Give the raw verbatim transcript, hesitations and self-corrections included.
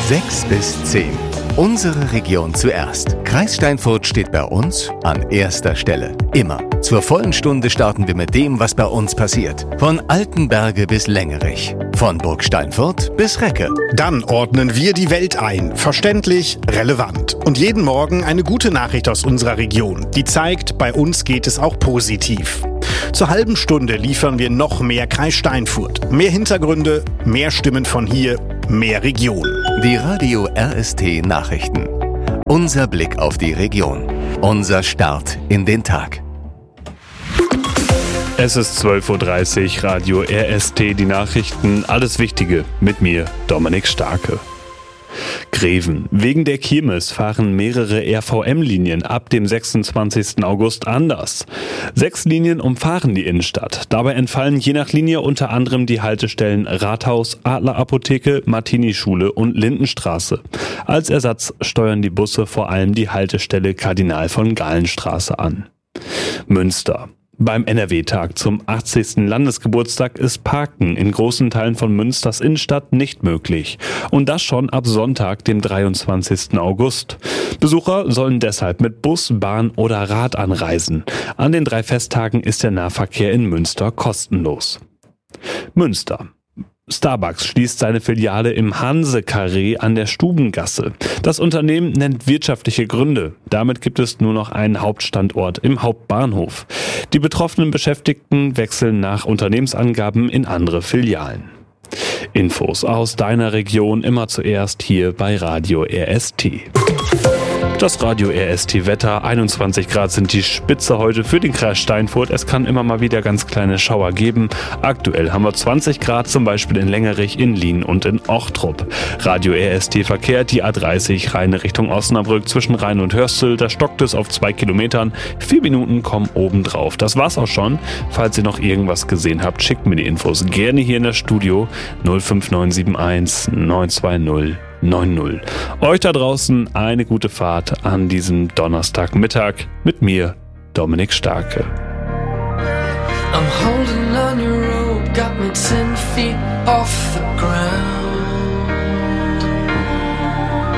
sechs bis zehn. Unsere Region zuerst. Kreis Steinfurt steht bei uns an erster Stelle. Immer. Zur vollen Stunde starten wir mit dem, was bei uns passiert. Von Altenberge bis Längerich. Von Burg Steinfurt bis Recke. Dann ordnen wir die Welt ein. Verständlich, relevant. Und jeden Morgen eine gute Nachricht aus unserer Region, die zeigt, bei uns geht es auch positiv. Zur halben Stunde liefern wir noch mehr Kreis Steinfurt. Mehr Hintergründe, mehr Stimmen von hier, mehr Region. Die Radio R S T Nachrichten. Unser Blick auf die Region. Unser Start in den Tag. Es ist zwölf Uhr dreißig, Radio R S T, die Nachrichten, alles Wichtige mit mir, Dominik Starke. Greven. Wegen der Kirmes fahren mehrere R V M-Linien ab dem sechsundzwanzigsten August anders. Sechs Linien umfahren die Innenstadt. Dabei entfallen je nach Linie unter anderem die Haltestellen Rathaus, Adlerapotheke, Martini-Schule und Lindenstraße. Als Ersatz steuern die Busse vor allem die Haltestelle Kardinal von Galenstraße an. Münster. Beim N R W-Tag zum achtzigsten Landesgeburtstag ist Parken in großen Teilen von Münsters Innenstadt nicht möglich. Und das schon ab Sonntag, dem dreiundzwanzigsten August. Besucher sollen deshalb mit Bus, Bahn oder Rad anreisen. An den drei Festtagen ist der Nahverkehr in Münster kostenlos. Münster. Starbucks schließt seine Filiale im Hanse-Carré an der Stubengasse. Das Unternehmen nennt wirtschaftliche Gründe. Damit gibt es nur noch einen Hauptstandort im Hauptbahnhof. Die betroffenen Beschäftigten wechseln nach Unternehmensangaben in andere Filialen. Infos aus deiner Region immer zuerst hier bei Radio R S T. Das Radio R S T-Wetter, einundzwanzig Grad sind die Spitze heute für den Kreis Steinfurt. Es kann immer mal wieder ganz kleine Schauer geben. Aktuell haben wir zwanzig Grad, zum Beispiel in Längerich, in Lien und in Ochtrup. Radio R S T-Verkehr, die A dreißig, Rheine Richtung Osnabrück, zwischen Rhein und Hörstel. Da stockt es auf zwei Kilometern. Vier Minuten kommen obendrauf. Das war's auch schon. Falls ihr noch irgendwas gesehen habt, schickt mir die Infos gerne hier in das Studio null fünf neun sieben eins neun zwei null neun null. Euch da draußen eine gute Fahrt an diesem Donnerstagmittag mit mir, Dominik Starke. I'm holding on your rope, got me ten feet off the ground.